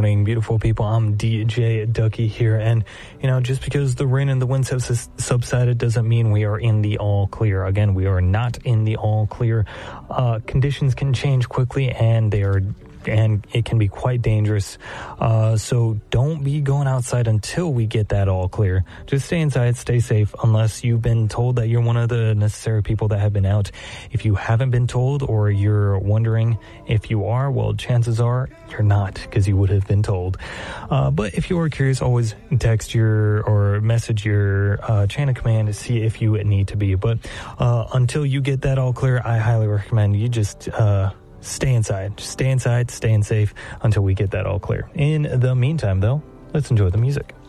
Morning, beautiful people. I'm DJ Ducky here, and just because the rain and the winds have subsided doesn't mean we are in the all clear. Again, we are not in the all clear. Conditions can change quickly, and it can be quite dangerous. So don't be going outside until we get that all clear. Just stay inside, stay safe, unless you've been told that you're one of the necessary people that have been out. If you haven't been told, or you're wondering if you are, well, chances are you're not, because you would have been told. But if you are curious, always text or message your chain of command to see if you need to be. But until you get that all clear, I highly recommend you just stay inside. Just stay inside, staying safe until we get that all clear. In the meantime, though, let's enjoy the music.